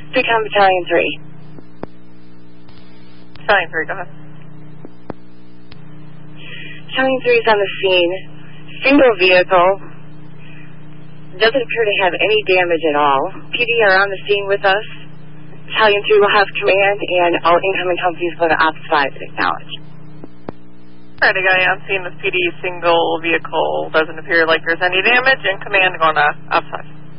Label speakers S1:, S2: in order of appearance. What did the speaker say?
S1: Become Battalion 3.
S2: Battalion 3, go ahead.
S1: Battalion 3 is on the scene. Single vehicle. Doesn't appear to have any damage at all. PD are on the scene with us. Battalion 3 will have command, and all incoming companies go to Ops 5 and acknowledge.
S2: Alright, I got you on scene with PD. Single vehicle. Doesn't appear like there's any damage, and command going to Ops 5.